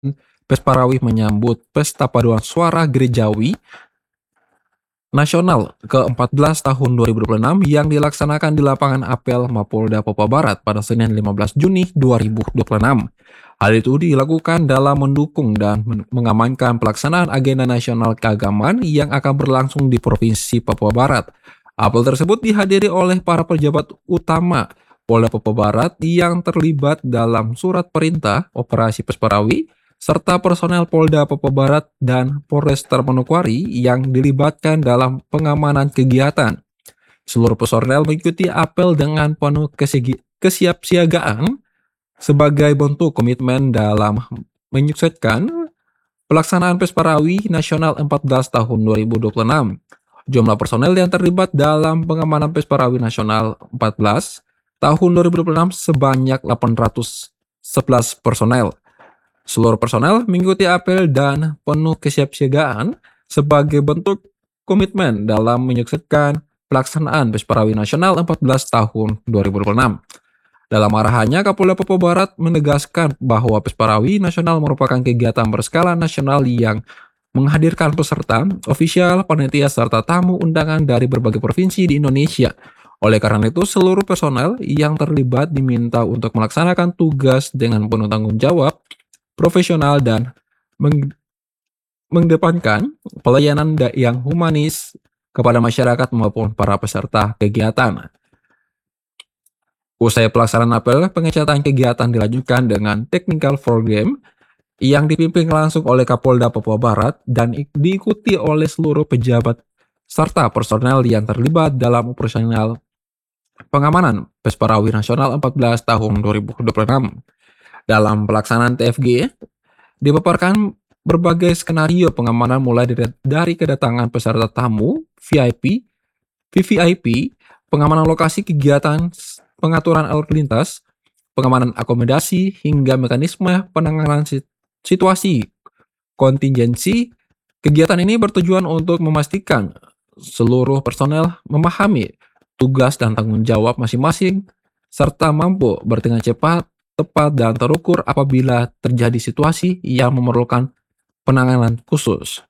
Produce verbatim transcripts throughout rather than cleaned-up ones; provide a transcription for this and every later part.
Pesparawi menyambut Pesta Paduan Suara Gerejawi Nasional ke empat belas tahun dua ribu dua puluh enam yang dilaksanakan di lapangan apel Mapolda Papua Barat pada Senin lima belas Juni dua ribu dua puluh enam. Hal itu dilakukan dalam mendukung dan men- mengamankan pelaksanaan agenda nasional keagamaan yang akan berlangsung di Provinsi Papua Barat. Apel tersebut dihadiri oleh para pejabat utama Polda Papua Barat yang terlibat dalam surat perintah operasi Pesparawi serta personel Polda Papua Barat dan Polresta Manokwari yang dilibatkan dalam pengamanan kegiatan. Seluruh personel mengikuti apel dengan penuh kesegi- kesiapsiagaan sebagai bentuk komitmen dalam menyukseskan pelaksanaan Pesparawi Nasional empat belas tahun dua ribu dua puluh enam. Jumlah personel yang terlibat dalam pengamanan Pesparawi Nasional empat belas tahun dua ribu dua puluh enam sebanyak delapan ratus sebelas personel. Seluruh personel mengikuti apel dan penuh kesiapsiagaan sebagai bentuk komitmen dalam menyukseskan pelaksanaan Pesparawi Nasional empat belas tahun dua ribu dua puluh enam. Dalam arahannya, Kapolda Papua Barat menegaskan bahwa Pesparawi Nasional merupakan kegiatan berskala nasional yang menghadirkan peserta, ofisial, panitia, serta tamu undangan dari berbagai provinsi di Indonesia. Oleh karena itu, seluruh personel yang terlibat diminta untuk melaksanakan tugas dengan penuh tanggung jawab, profesional, dan meng- mengedepankan pelayanan da- yang humanis kepada masyarakat maupun para peserta kegiatan. Usai pelaksanaan apel, pengecatan kegiatan dilanjutkan dengan technical program yang dipimpin langsung oleh Kapolda Papua Barat dan ik- diikuti oleh seluruh pejabat serta personel yang terlibat dalam operasional pengamanan Pesparawi Nasional empat belas tahun dua ribu dua puluh enam. Dalam pelaksanaan T F G, dipaparkan berbagai skenario pengamanan mulai dari, dari kedatangan peserta tamu, V I P, V V I P, pengamanan lokasi kegiatan, s- pengaturan lalu lintas, pengamanan akomodasi, hingga mekanisme penanganan si- situasi kontingensi. Kegiatan ini bertujuan untuk memastikan seluruh personel memahami tugas dan tanggung jawab masing-masing, serta mampu bertindak cepat, tepat, dan terukur apabila terjadi situasi yang memerlukan penanganan khusus.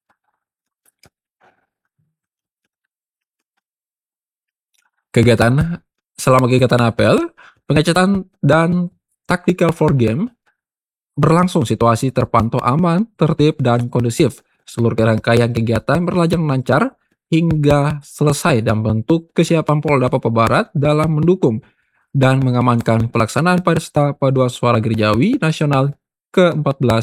Kegiatan selama kegiatan apel, pengecatan dan tactical for game berlangsung, situasi terpantau aman, tertib, dan kondusif. Seluruh rangkaian kegiatan berlangsung lancar hingga selesai dan bentuk kesiapan Polda Papua Barat dalam mendukung dan mengamankan pelaksanaan Pesta Paduan Suara Gerejawi Nasional ke empat belas